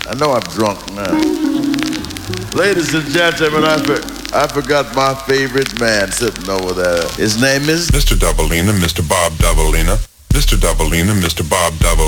I know I'm drunk now. Ladies and gentlemen, I forgot my favorite man sitting over there. His name is Mr. Doubleina, Mr. Bob Doubleina, Mr. Doubleina, Mr. Bob Double.